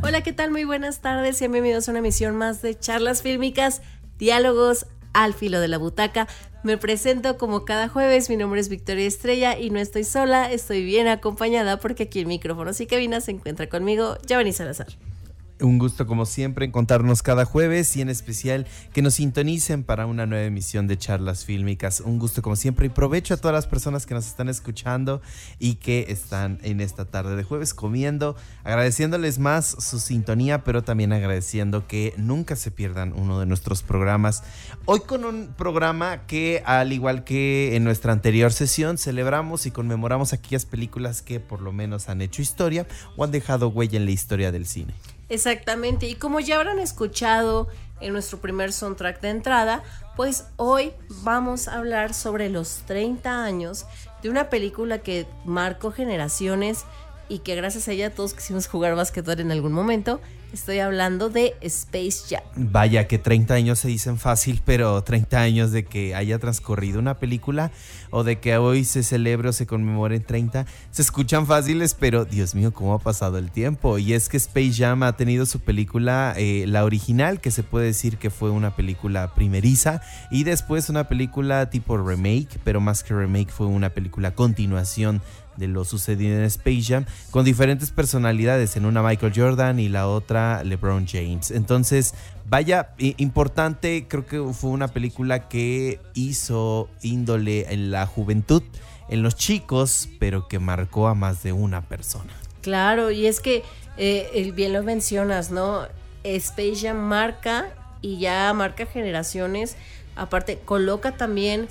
Hola, ¿qué tal? Muy buenas tardes y bienvenidos a una emisión más de Charlas Fílmicas, Diálogos al Filo de la Butaca. Me presento como cada jueves, mi nombre es Victoria Estrella y no estoy sola, estoy bien acompañada porque aquí en micrófonos y cabina se encuentra conmigo Giovanni Salazar. Un gusto como siempre encontrarnos cada jueves y en especial que nos sintonicen para una nueva emisión de Charlas Fílmicas. Un gusto como siempre y provecho a todas las personas que nos están escuchando y que están en esta tarde de jueves comiendo, agradeciéndoles más su sintonía, pero también agradeciendo que nunca se pierdan uno de nuestros programas. Hoy con un programa que, al igual que en nuestra anterior sesión, celebramos y conmemoramos aquellas películas que por lo menos han hecho historia o han dejado huella en la historia del cine. Exactamente, y como ya habrán escuchado en nuestro primer soundtrack de entrada, pues hoy vamos a hablar sobre los 30 años de una película que marcó generaciones y que gracias a ella todos quisimos jugar básquetbol en algún momento. Estoy hablando de Space Jam. Vaya que 30 años se dicen fácil, pero 30 años de que haya transcurrido una película o de que hoy se celebre o se conmemore 30, se escuchan fáciles, pero Dios mío, cómo ha pasado el tiempo. Y es que Space Jam ha tenido su película, la original, que se puede decir que fue una película primeriza, y después una película tipo remake, pero más que remake fue una película continuación de lo sucedido en Space Jam, con diferentes personalidades, en una Michael Jordan y la otra LeBron James. Entonces, vaya, importante, creo que fue una película que hizo índole en la juventud, en los chicos, pero que marcó a más de una persona. Claro, y es que bien lo mencionas, ¿no? Space Jam marca y ya marca generaciones. Aparte, coloca también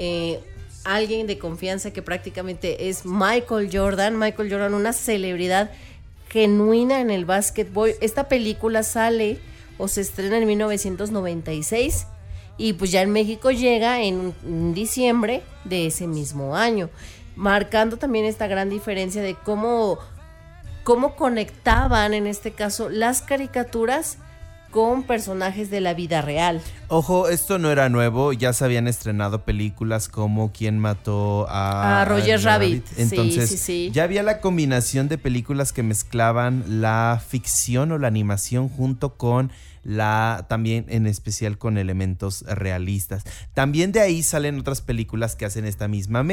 alguien de confianza que prácticamente es Michael Jordan, una celebridad genuina en el básquetbol. Esta película sale o se estrena en 1996 y pues ya en México llega en diciembre de ese mismo año, marcando también esta gran diferencia de cómo conectaban en este caso las caricaturas con personajes de la vida real. Ojo, esto no era nuevo, ya se habían estrenado películas como ¿Quién mató a Roger Rabbit? Entonces, sí. ya había la combinación de películas que mezclaban la ficción o la animación junto con también en especial con elementos realistas. También de ahí salen otras películas que hacen esta misma